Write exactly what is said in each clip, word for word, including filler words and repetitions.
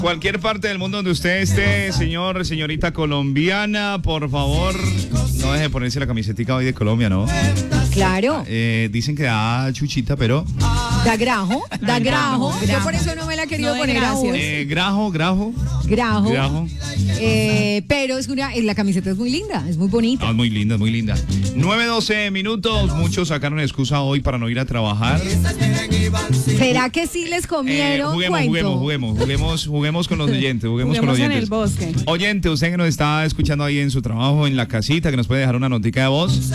Cualquier parte del mundo donde usted esté, señor, señorita colombiana, por favor, no deje de ponerse la camisetica hoy de Colombia, ¿no? Claro. Eh, dicen que da chuchita, pero... Da grajo, da grajo. Yo por eso no me la he querido No, poner aún. Eh, grajo, grajo. Grajo. Grajo. Eh, pero es una, la camiseta es muy linda, es muy bonita. Ah, es muy linda, es muy linda. nueve doce minutos, muchos sacaron excusa hoy para no ir a trabajar. ¿Será que sí les comieron Eh, juguemos, cuento? juguemos, juguemos, juguemos, juguemos con los oyentes, juguemos, Juguemos con los en oyentes. el bosque. Oyente, usted que nos está escuchando ahí en su trabajo, en la casita, que nos puede dejar una notica de voz.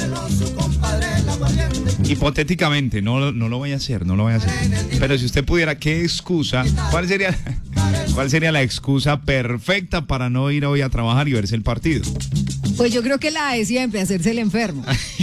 Hipotéticamente, no, no lo voy a hacer, no lo voy a hacer. Pero si usted pudiera, ¿qué excusa? ¿Cuál sería, cuál sería la excusa perfecta para no ir hoy a trabajar y verse el partido? Pues yo creo que la de siempre, hacerse el enfermo.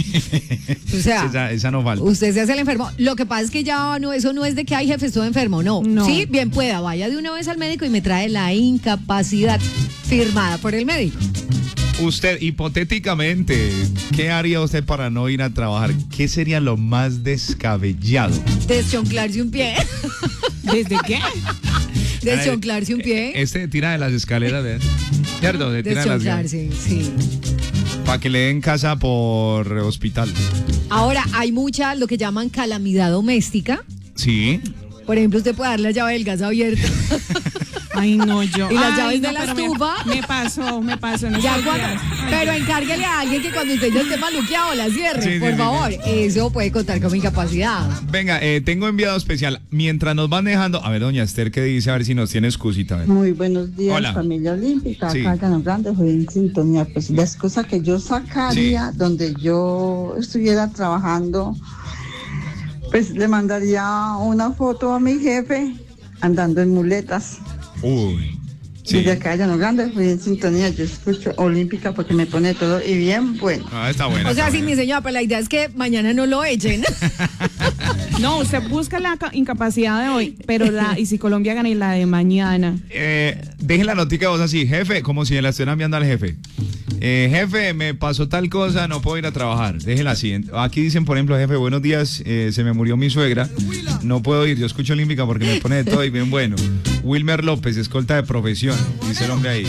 O sea, esa, esa no falta. usted se hace el enfermo. Lo que pasa es que ya no, eso no es de que hay jefe, estoy enfermo, no. No. Sí, bien pueda, vaya de una vez al médico y me trae la incapacidad firmada por el médico. Usted, hipotéticamente, ¿qué haría usted para no ir a trabajar? ¿Qué sería lo más descabellado? Deschonclarse un pie. ¿Desde qué? Deschonclarse un pie. Este tira de las escaleras, ¿ves? ¿Cierto? Se tira de las escaleras. Deschonclarse, sí. Para que le den casa por hospital. Ahora, hay mucha, lo que llaman calamidad doméstica. Sí. Por ejemplo, usted puede dar la llave del gas abierta. Ay, no, yo. ¿Y las Ay, llaves no, de la pero me- estufa? Me, pasó, me pasó. En Ya estos cuando- días. pero encárguele a alguien que cuando usted ya esté maluqueado la cierre, Sí, sí, por sí, favor. Eso puede contar con mi incapacidad. Venga, eh, tengo enviado especial. Mientras nos van dejando. A ver, doña Esther, ¿qué dice? A ver si nos tiene excusita. A ver. Muy buenos días, Hola. familia olímpica. Sí. Acá Llano Grande, estoy en sintonía. Pues la excusa que yo sacaría donde yo estuviera trabajando, pues le mandaría una foto a mi jefe andando en muletas. Uy. Sí. Desde acá Llano Grande, estoy en sintonía. Yo escucho olímpica porque me pone todo y bien bueno. Ah, está bueno. O sea, está sí, bueno. mi señora, pero la idea es que mañana no lo echen. No, usted busca la ca- incapacidad de hoy, pero la, y si Colombia gana y la de mañana. Eh, dejen la notica de voz así, jefe, como si la estuvieran enviando al jefe. Eh, jefe, me pasó tal cosa, no puedo ir a trabajar. Déjela así. Aquí dicen, por ejemplo, jefe, buenos días, eh, se me murió mi suegra, no puedo ir, yo escucho olímpica porque me pone de todo y bien bueno. Wilmer López, escolta de profesión, dice el hombre ahí.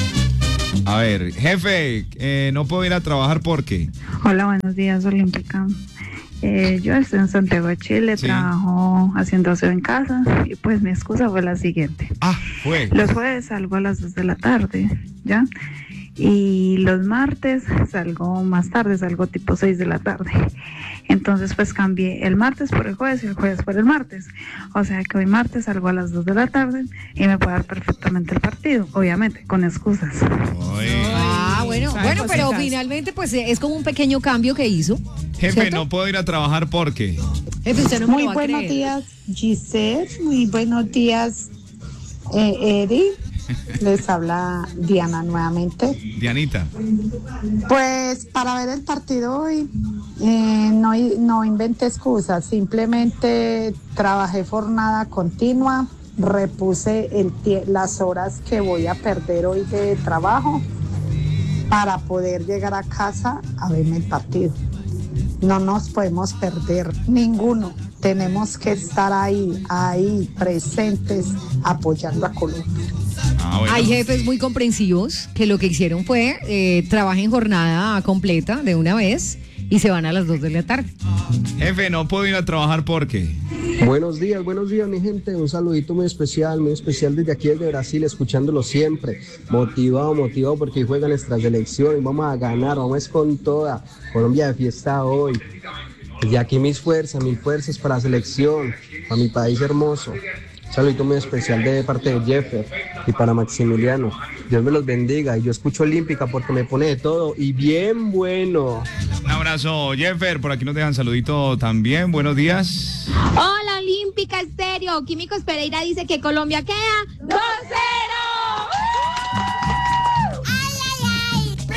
A ver, jefe, eh, no puedo ir a trabajar porque... Hola, buenos días, Olímpica. Eh, yo estoy en Santiago de Chile, Sí. trabajo haciendo aseo en casa y pues mi excusa fue la siguiente. Ah, fue. Los jueves salgo a las dos de la tarde, ¿ya? Y los martes salgo más tarde, salgo tipo seis de la tarde. Entonces pues cambié el martes por el jueves y el jueves por el martes. O sea que hoy martes salgo a las dos de la tarde y me puedo dar perfectamente el partido, obviamente, con excusas. Ay. Ah, bueno, Sabe bueno, pero cositas. finalmente pues es como un pequeño cambio que hizo. Jefe, ¿cierto? no puedo ir a trabajar porque... Jefe, usted no me Muy lo va a buenos creer. días, Giselle. Muy buenos días, eh, Eri. Les habla Diana nuevamente. Dianita. Pues para ver el partido hoy, eh, no, no inventé excusas. Simplemente trabajé jornada continua, repuse el tie- las horas que voy a perder hoy de trabajo para poder llegar a casa a verme el partido. No nos podemos perder ninguno. Tenemos que estar ahí, ahí, presentes, apoyando a Colombia. Ah, bueno. Hay jefes muy comprensivos que lo que hicieron fue eh, trabajen jornada completa de una vez y se van a las dos de la tarde. Jefe, no puedo ir a trabajar porque... Buenos días, buenos días mi gente, un saludito muy especial, muy especial desde aquí desde Brasil, escuchándolo siempre, motivado, motivado porque juega nuestra selección y vamos a ganar, vamos con toda, Colombia de fiesta hoy, desde aquí mis fuerzas, mis fuerzas para la selección, para mi país hermoso. Un saludito muy especial de parte de Jeffer y para Maximiliano. Dios me los bendiga y yo escucho Olímpica porque me pone de todo y bien bueno. Un abrazo, Jeffer. Por aquí nos dejan saludito también. Buenos días. Hola, Olímpica Estéreo. Químicos Pereira dice que Colombia queda dos cero. ¡Ay, ay, ay!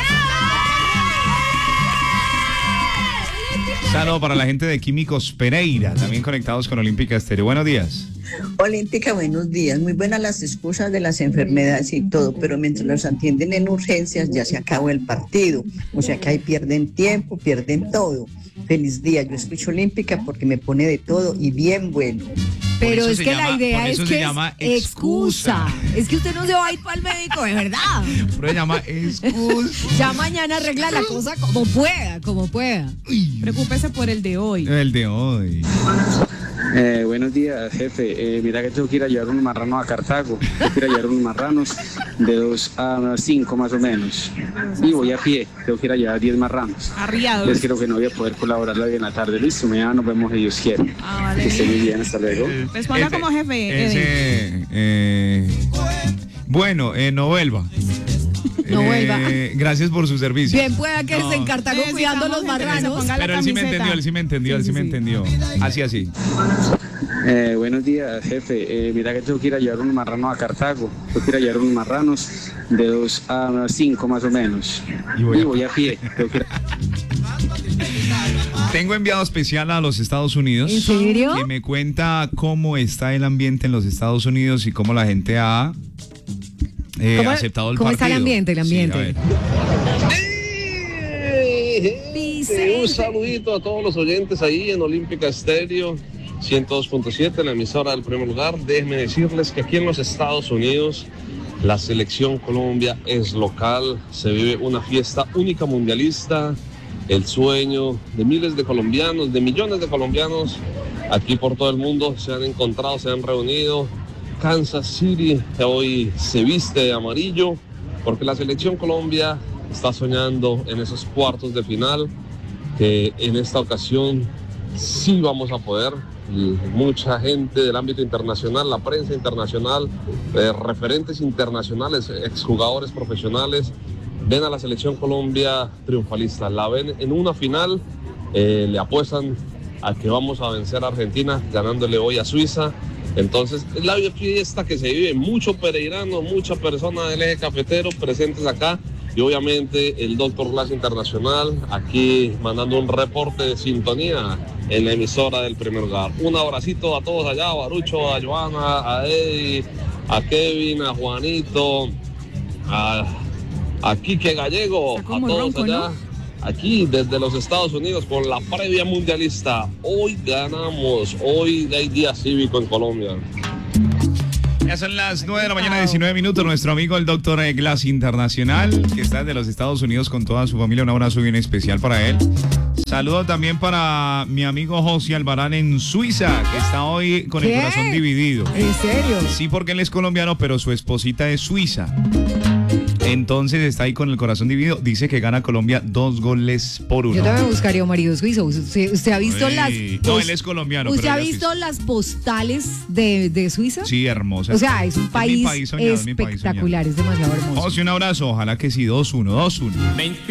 Saludo para la gente de Químicos Pereira, también conectados con Olímpica Estéreo. Buenos días. Olímpica, buenos días. Muy buenas las excusas de las enfermedades y todo, pero mientras los atienden en urgencias ya se acabó el partido. O sea que ahí pierden tiempo, pierden todo. Feliz día. Yo escucho Olímpica porque me pone de todo y bien bueno. Pero eso es se que llama- la idea por es eso que se llama es excusa. excusa. Es que usted no se va a ir para el médico, de verdad. Pero se llama excusa. Ya mañana arregla la cosa como pueda, como pueda. Preocúpese por el de hoy. El de hoy. Eh, buenos días, jefe. Eh, mira que tengo que ir a llevar unos marranos a Cartago. Tengo que ir a llevar unos marranos de dos a cinco más o menos. Y voy a pie. Tengo que ir a llevar diez marranos. Arriados. Entonces creo que no voy a poder colaborar hoy en la tarde. Listo, mañana nos vemos si Dios quiere. Ah, vale. Que esté muy bien, hasta luego. Responda Ese- como jefe, Edwin. Ese, eh, bueno, eh, no vuelva. No Eh, vuelva. Gracias por su servicio. Bien pueda que No. se en Cartago cuidando los Necesitamos gente que se marranos. ponga la Pero él sí me camiseta. entendió, él sí me entendió, él sí me entendió. Así, así. Eh, buenos días, jefe. Eh, mira que tengo que ir a llevar unos marranos a Cartago. Tengo que ir a llevar unos marranos de dos a cinco más o menos. Y voy a- Y voy a pie. Tengo que ir a- Tengo enviado especial a los Estados Unidos. ¿En serio? Que me cuenta cómo está el ambiente en los Estados Unidos y cómo la gente ha eh, ¿Cómo- aceptado el cómo está el partido. ambiente, el Sí, a ambiente? ver. Vicente. Un saludito a todos los oyentes ahí en Olímpica Estéreo ciento dos punto siete, la emisora del primer lugar. Déjenme decirles que aquí en los Estados Unidos la selección Colombia es local, se vive una fiesta única mundialista, el sueño de miles de colombianos, de millones de colombianos aquí por todo el mundo se han encontrado, se han reunido. Kansas City hoy se viste de amarillo porque la selección Colombia está soñando en esos cuartos de final, que en esta ocasión sí vamos a poder. Y mucha gente del ámbito internacional, la prensa internacional, eh, referentes internacionales, exjugadores profesionales, ven a la selección Colombia triunfalista, la ven en una final, eh, le apuestan a que vamos a vencer a Argentina ganándole hoy a Suiza. Entonces es la fiesta que se vive, mucho pereirano, mucha persona del eje cafetero presentes acá y obviamente el Doctor Glass Internacional aquí mandando un reporte de sintonía en la emisora del primer lugar. Un abracito a todos allá, a Barucho, a Joana, a Eddie, a Kevin, a Juanito, a, a Quique Gallego, a como todos ronco, allá. ¿no? Aquí desde los Estados Unidos con la previa mundialista. Hoy ganamos, hoy hay día cívico en Colombia. Ya son las nueve de la mañana, diecinueve minutos. Nuestro amigo el doctor Glass Internacional, que está desde los Estados Unidos con toda su familia. Un abrazo bien especial para él. Saludo también para mi amigo José Albarán en Suiza, que está hoy con ¿Qué? el corazón dividido. ¿En serio? Sí, porque él es colombiano, pero su esposita es suiza. Entonces está ahí con el corazón dividido. Dice que gana Colombia dos goles por uno. Yo también buscaría un marido suizo. ¿Usted, usted ha visto Uy, las no, pos- él es colombiano. ¿Usted pero ha ella es visto suiza. las postales de, de Suiza? Sí, hermosa. O sea, es un mi país, país soñado, es mi país soñado. espectacular, es demasiado hermoso. José, un abrazo. Ojalá que sí, dos uno, dos uno.